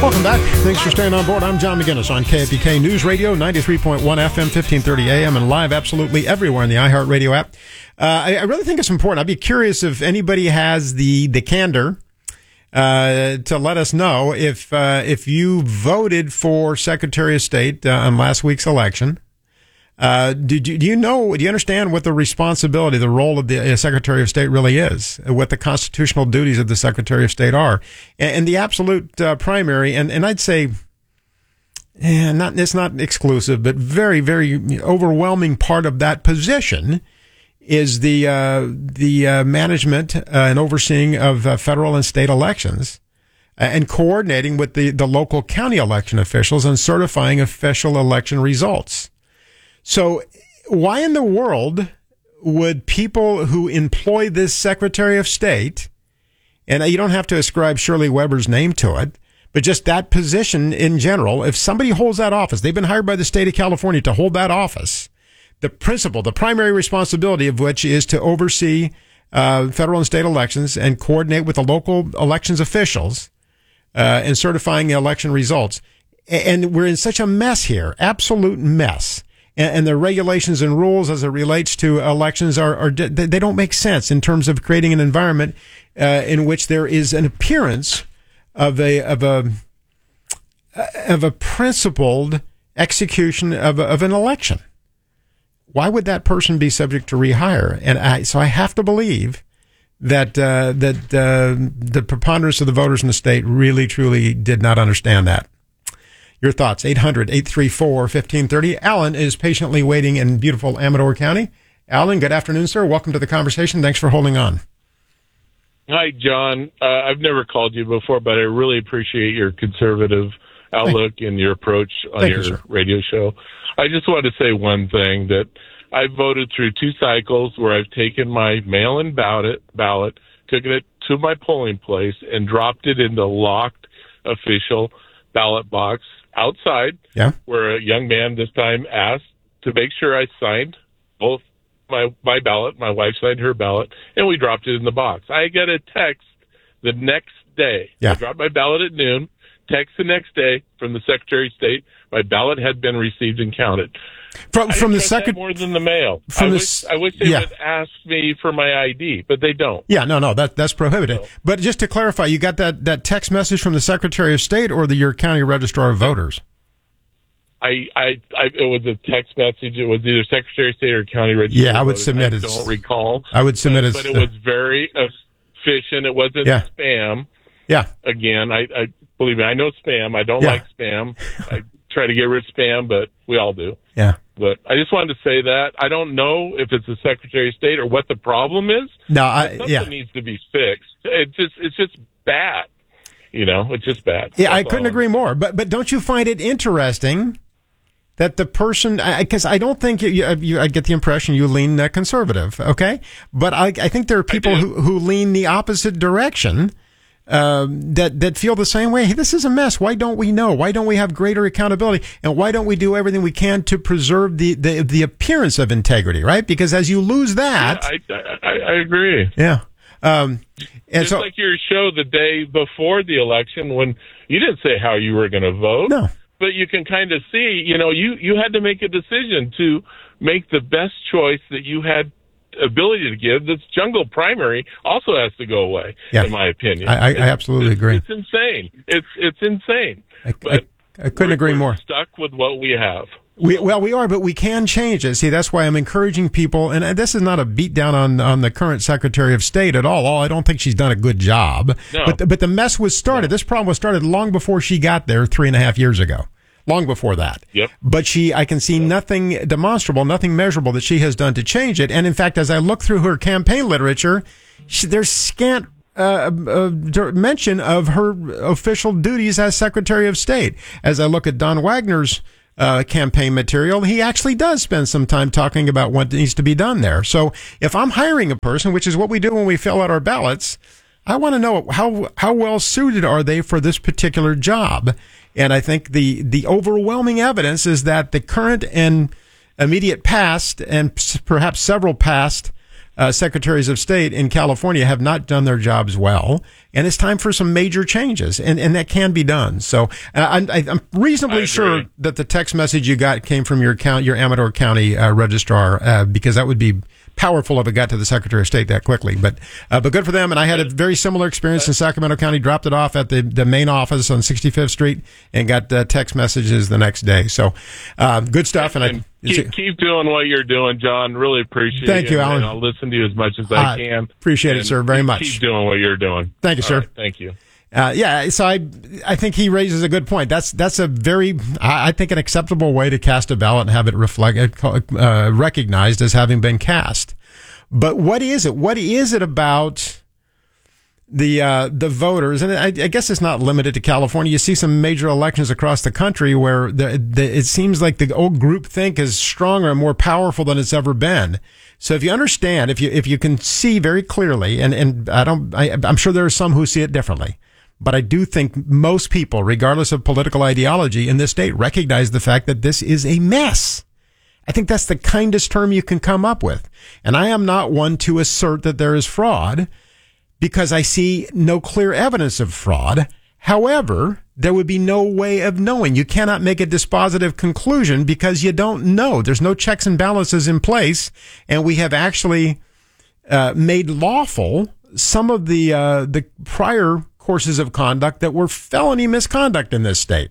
Welcome back. Thanks for staying on board. I'm John McGinnis on KFBK News Radio, 93.1 FM, 1530 AM, and live absolutely everywhere in the iHeartRadio app. I really think it's important. I'd be curious if anybody has the candor to let us know if you voted for Secretary of State on last week's election. Do you understand what the responsibility, the role of the Secretary of State really is, what the constitutional duties of the Secretary of State are, and the absolute primary, and I'd say, it's not exclusive, but very, very overwhelming part of that position is the management and overseeing of federal and state elections, and coordinating with the local county election officials and certifying official election results. So why in the world would people who employ this Secretary of State, and you don't have to ascribe Shirley Weber's name to it, but just that position in general, if somebody holds that office, they've been hired by the state of California to hold that office, the primary responsibility of which is to oversee federal and state elections and coordinate with the local elections officials in certifying the election results. And we're in such a mess here, absolute mess. And the regulations and rules as it relates to elections they don't make sense in terms of creating an environment in which there is an appearance of a principled execution of an election. Why would that person be subject to rehire? And so I have to believe that the preponderance of the voters in the state really truly did not understand that. Your thoughts, 800-834-1530. Alan is patiently waiting in beautiful Amador County. Alan, good afternoon, sir. Welcome to the conversation. Thanks for holding on. Hi, John. I've never called you before, but I really appreciate your conservative outlook and your approach on your radio show. I just want to say one thing, that I voted through 2 cycles where I've taken my mail-in ballot, took it to my polling place, and dropped it in the locked official ballot box outside, where a young man this time asked to make sure I signed both my ballot, my wife signed her ballot, and we dropped it in the box. I get a text the next day. I dropped my ballot at noon, text the next day from the Secretary of State, my ballot had been received and counted. From the secretary, more than the mail. I wish they would ask me for my ID, but they don't. Yeah, no, that's prohibited. So, but just to clarify, you got that text message from the Secretary of State or your county registrar of voters? It was a text message. It was either Secretary of State or county registrar. Yeah, I would submit it. I don't recall. I would submit it. But it was very efficient. It wasn't spam. Yeah. Again, I believe me, I know spam. I don't like spam. I try to get rid of spam, but we all do. Yeah. But I just wanted to say that I don't know if it's the Secretary of State or what the problem is. Something needs to be fixed. It's just bad. It's just bad. Yeah, I couldn't agree more. But don't you find it interesting that the person, because I don't think I get the impression you lean conservative, okay? But I think there are people who lean the opposite direction. That feel the same way. Hey, this is a mess. Why don't we know? Why don't we have greater accountability? And why don't we do everything we can to preserve the appearance of integrity, right? Because as you lose that... Yeah, I agree. Yeah. And it's like your show the day before the election when you didn't say how you were going to vote. No. But you can kind of see, you had to make a decision to make the best choice that you had ability to give. This jungle primary also has to go away, in my opinion. I absolutely agree. It's insane. It's insane. I couldn't agree more. Stuck with what we have. We are, but we can change it. See, that's why I'm encouraging people, and this is not a beat down on the current Secretary of State at all. I don't think she's done a good job. No. But the mess was started. This problem was started long before she got there 3.5 years ago. Long before that. Yep. But I can see nothing demonstrable, nothing measurable that she has done to change it. And in fact, as I look through her campaign literature, there's scant mention of her official duties as Secretary of State. As I look at Don Wagner's campaign material, he actually does spend some time talking about what needs to be done there. So if I'm hiring a person, which is what we do when we fill out our ballots, I want to know how well suited are they for this particular job. And I think the overwhelming evidence is that the current and immediate past and perhaps several past secretaries of state in California have not done their jobs well, and it's time for some major changes, and that can be done. So I'm reasonably sure that the text message you got came from your Amador County registrar, because that would be powerful if it got to the Secretary of State that quickly. But good for them. And I had a very similar experience in Sacramento County. Dropped it off at the main office on 65th Street and got text messages the next day. So good stuff. And keep doing what you're doing, John. Really appreciate it. Thank you, Alan. And I'll listen to you as much as I can. Appreciate it, sir, very much. Keep doing what you're doing. Thank you, sir. Right, thank you. So I think he raises a good point. That's a very, I think, an acceptable way to cast a ballot and have it recognized as having been cast. But what is it? What is it about the voters? And I guess it's not limited to California. You see some major elections across the country where it seems like the old groupthink is stronger and more powerful than it's ever been. So if you understand, if you can see very clearly, and I'm sure there are some who see it differently. But I do think most people, regardless of political ideology in this state, recognize the fact that this is a mess. I think that's the kindest term you can come up with. And I am not one to assert that there is fraud because I see no clear evidence of fraud. However, there would be no way of knowing. You cannot make a dispositive conclusion because you don't know. There's no checks and balances in place. And we have actually made lawful some of the prior courses of conduct that were felony misconduct in this state,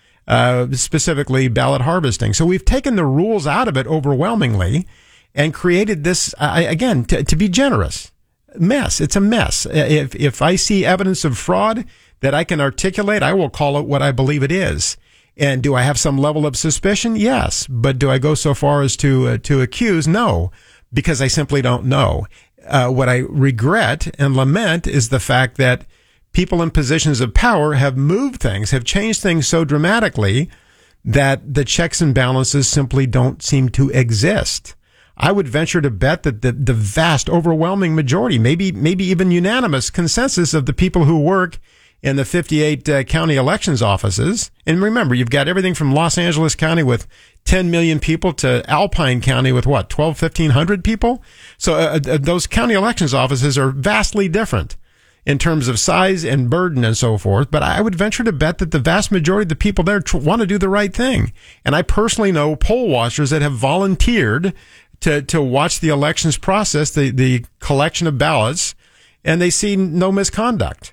specifically ballot harvesting. So we've taken the rules out of it overwhelmingly and created this, again, to be generous, mess. It's a mess. If I see evidence of fraud that I can articulate, I will call it what I believe it is. And do I have some level of suspicion? Yes. But do I go so far as to accuse? No, because I simply don't know. What I regret and lament is the fact that people in positions of power have moved things, have changed things so dramatically that the checks and balances simply don't seem to exist. I would venture to bet that the vast, overwhelming majority, maybe even unanimous consensus of the people who work in the 58 county elections offices, and remember, you've got everything from Los Angeles County with 10 million people to Alpine County with 1,500 people? So those county elections offices are vastly different in terms of size and burden and so forth. But I would venture to bet that the vast majority of the people there want to do the right thing. And I personally know poll watchers that have volunteered to watch the elections process, the collection of ballots, and they see no misconduct.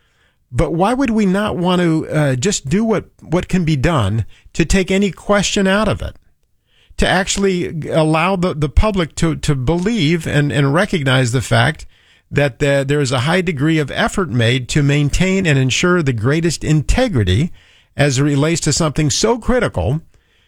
But why would we not want to just do what can be done to take any question out of it? To actually allow the public to believe and recognize the fact that there is a high degree of effort made to maintain and ensure the greatest integrity as it relates to something so critical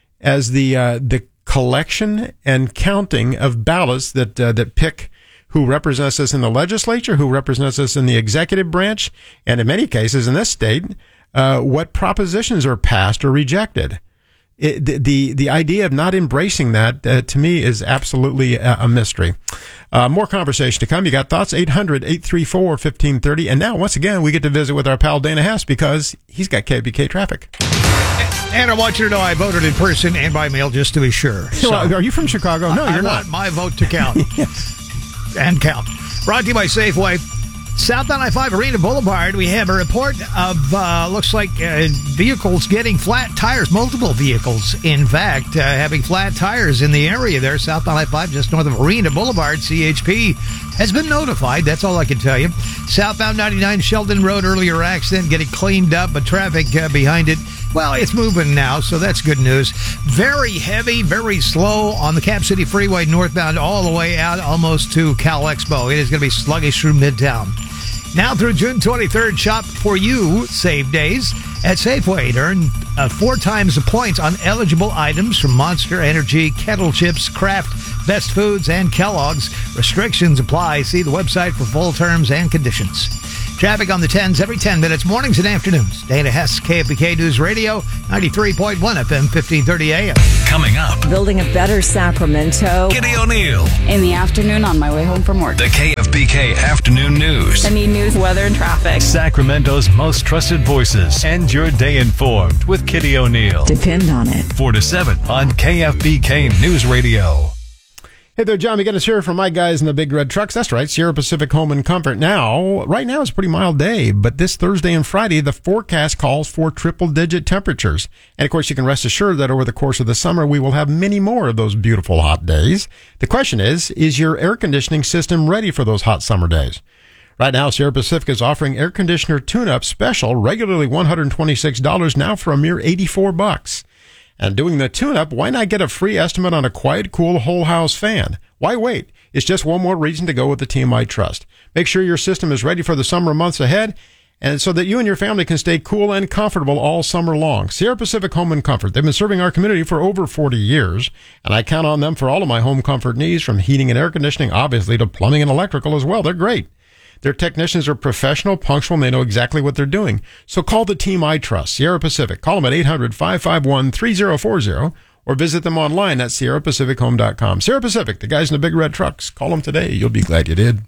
as the collection and counting of ballots that pick who represents us in the legislature, who represents us in the executive branch, and in many cases in this state, what propositions are passed or rejected. The idea of not embracing that, to me, is absolutely a mystery. More conversation to come. You got thoughts? 800-834-1530. And now, once again, we get to visit with our pal Dana Hess because he's got KBK traffic. And I want you to know I voted in person and by mail just to be sure. So, are you from Chicago? No, you're not. I want my vote to count. And count. Brought to you by Safeway. South on I-5 Arena Boulevard, we have a report of, looks like vehicles getting flat tires, multiple vehicles, in fact, having flat tires in the area there, South on I-5, just north of Arena Boulevard. CHP has been notified, that's all I can tell you. Southbound 99 Sheldon Road, earlier accident, getting cleaned up, but traffic behind it, well, it's moving now, so that's good news. Very heavy, very slow on the Cap City Freeway northbound all the way out almost to Cal Expo. It is going to be sluggish through Midtown. Now through June 23rd, shop for you save days at Safeway. Earn 4 times the points on eligible items from Monster Energy, Kettle Chips, Kraft, Best Foods, and Kellogg's. Restrictions apply. See the website for full terms and conditions. Traffic on the 10s every 10 minutes, mornings and afternoons. Dana Hess, KFBK News Radio, 93.1 FM, 1530 AM. Coming up. Building a better Sacramento. Kitty O'Neill. In the afternoon on my way home from work. The KFBK Afternoon News. I need news, weather, and traffic. Sacramento's most trusted voices. And your day informed with Kitty O'Neill. Depend on it. 4 to 7 on KFBK News Radio. Hey there, John McGinnis here from my guys in the big red trucks. That's right, Sierra Pacific Home and Comfort. Right now it's a pretty mild day, but this Thursday and Friday, the forecast calls for triple-digit temperatures. And of course, you can rest assured that over the course of the summer, we will have many more of those beautiful hot days. The question is your air conditioning system ready for those hot summer days? Right now, Sierra Pacific is offering air conditioner tune-up special, regularly $126, now for a mere $84. And doing the tune-up, why not get a free estimate on a quiet, cool, whole house fan? Why wait? It's just one more reason to go with the team I trust. Make sure your system is ready for the summer months ahead, and so that you and your family can stay cool and comfortable all summer long. Sierra Pacific Home and Comfort. They've been serving our community for over 40 years, and I count on them for all of my home comfort needs, from heating and air conditioning, obviously, to plumbing and electrical as well. They're great. Their technicians are professional, punctual, and they know exactly what they're doing. So call the team I trust, Sierra Pacific. Call them at 800-551-3040 or visit them online at sierrapacifichome.com. Sierra Pacific, the guys in the big red trucks. Call them today. You'll be glad you did.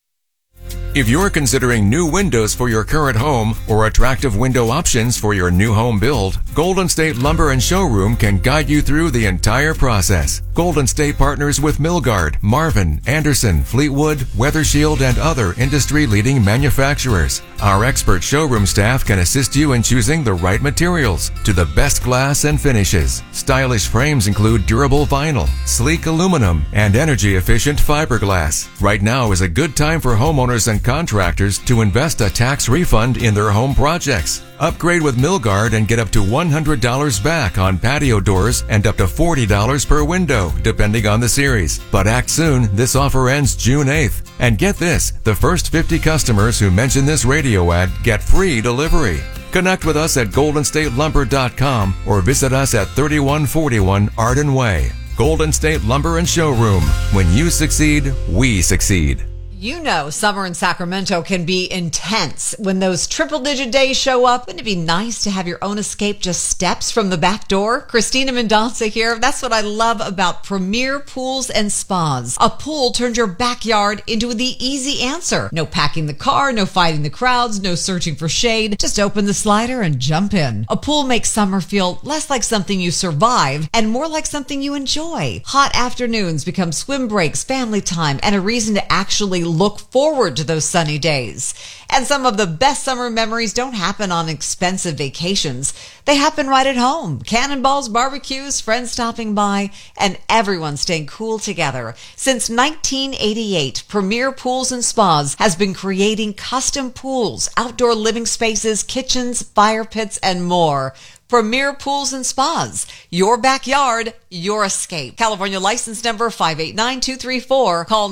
If you're considering new windows for your current home or attractive window options for your new home build, Golden State Lumber and Showroom can guide you through the entire process. Golden State partners with Milgard, Marvin, Anderson, Fleetwood, WeatherShield, and other industry-leading manufacturers. Our expert showroom staff can assist you in choosing the right materials to the best glass and finishes. Stylish frames include durable vinyl, sleek aluminum, and energy-efficient fiberglass. Right now is a good time for homeowners and contractors to invest a tax refund in their home projects. Upgrade with Milgard and get up to $100 back on patio doors and up to $40 per window, depending on the series. But act soon, this offer ends June 8th. And get this, the first 50 customers who mention this radio ad get free delivery. Connect with us at goldenstatelumber.com or visit us at 3141 Arden Way. Golden State Lumber and Showroom. When you succeed, we succeed. You know, summer in Sacramento can be intense. When those triple-digit days show up, wouldn't it be nice to have your own escape just steps from the back door? Christina Mendonca here. That's what I love about Premier Pools and Spas. A pool turns your backyard into the easy answer. No packing the car, no fighting the crowds, no searching for shade. Just open the slider and jump in. A pool makes summer feel less like something you survive and more like something you enjoy. Hot afternoons become swim breaks, family time, and a reason to actually look forward to those sunny days. And some of the best summer memories don't happen on expensive vacations. They happen right at home. Cannonballs, barbecues, friends stopping by, and everyone staying cool together. Since 1988, Premier Pools and Spas has been creating custom pools, outdoor living spaces, kitchens, fire pits, and more. Premier Pools and Spas. Your backyard, your escape. California license number 589234. Call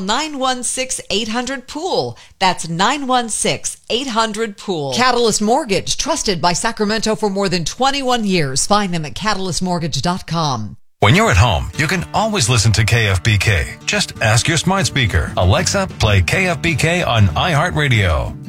916-800-POOL. That's 916-800-POOL. Catalyst Mortgage, trusted by Sacramento for more than 21 years. Find them at catalystmortgage.com. When you're at home, you can always listen to KFBK. Just ask your smart speaker, Alexa, play KFBK on iHeartRadio.